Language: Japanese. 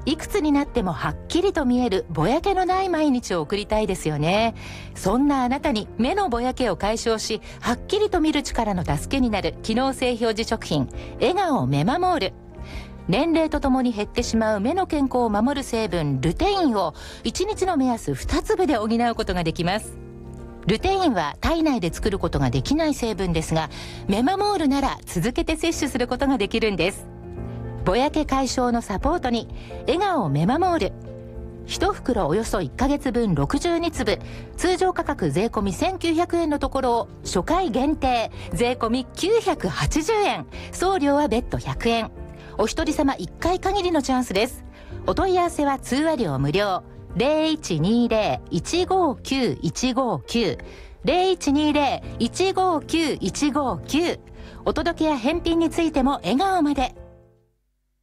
いくつになってもはっきりと見えるぼやけのない毎日を送りたいですよね。そんなあなたに目のぼやけを解消し、はっきりと見る力の助けになる機能性表示食品、笑顔メマモール。年齢とともに減ってしまう目の健康を守る成分ルテインを1日の目安2粒で補うことができます。ルテインは体内で作ることができない成分ですが、メマモールなら続けて摂取することができるんです。ぼやけ解消のサポートに笑顔メマモール。1袋およそ1ヶ月分62粒、通常価格税込み1900円のところを初回限定税込み980円、送料は別途100円。お一人様1回限りのチャンスです。お問い合わせは通話料無料、0120-159-159 0120-159-159。お届けや返品についても笑顔まで。